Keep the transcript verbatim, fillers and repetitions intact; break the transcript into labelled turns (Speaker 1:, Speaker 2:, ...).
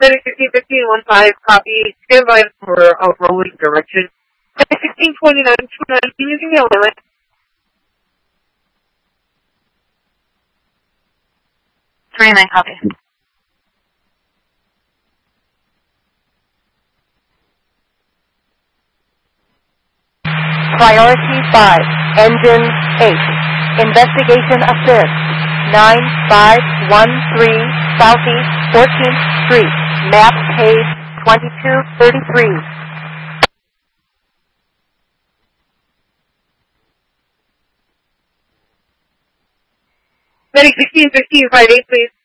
Speaker 1: Medic sixteen fifteen one five, copy. Stand by for a rolling direction. Medic sixteen twenty-nine twenty-nine, using the limit.
Speaker 2: twenty-nine, copy.
Speaker 3: Priority five, engine eight. Investigation assist. nine five one three Southeast fourteenth Street. Map page twenty-two thirty-three.
Speaker 1: Medic sixteen fifteen five eight, please.